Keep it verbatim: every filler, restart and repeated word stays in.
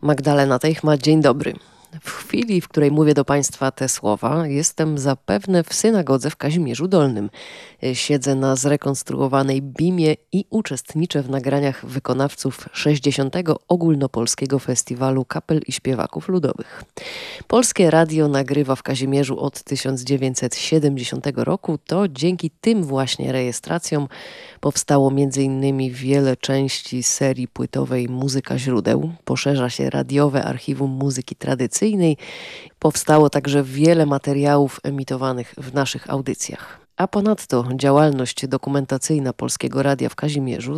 Magdalena Teichma, dzień dobry. W chwili, w której mówię do Państwa te słowa, jestem zapewne w synagodze w Kazimierzu Dolnym. Siedzę na zrekonstruowanej bimie i uczestniczę w nagraniach wykonawców sześćdziesiątego Ogólnopolskiego Festiwalu Kapel i Śpiewaków Ludowych. Polskie Radio nagrywa w Kazimierzu od tysiąc dziewięćset siedemdziesiątego roku. To dzięki tym właśnie rejestracjom powstało między innymi wiele części serii płytowej Muzyka źródeł. Poszerza się radiowe archiwum muzyki tradycyjnej. Powstało także wiele materiałów emitowanych w naszych audycjach. A ponadto działalność dokumentacyjna Polskiego Radia w Kazimierzu